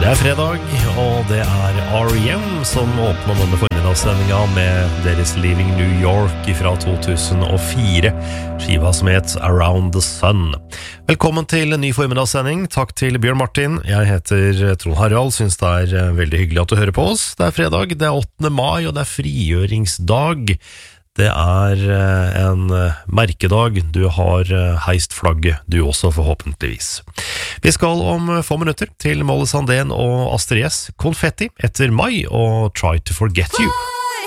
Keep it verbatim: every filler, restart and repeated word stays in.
Det er fredag, og det er R E M som åpner denne formidagssendingen med deres Leaving New York fra to tusen og fire, skiva som het Around the Sun. Velkommen til en ny formidagssending. Takk til Bjørn Martin. Jeg heter Trond Harald, synes det er veldig hyggelig at du hører på oss. Det er fredag, det er åttende mai, og det er frigjøringsdag. Det er en merkedag. Du har heist flagget, du også forhåpentligvis. Vi skal om få minutter til Molly Sandén og Astrid S. Konfetti etter mai og Try to Forget You.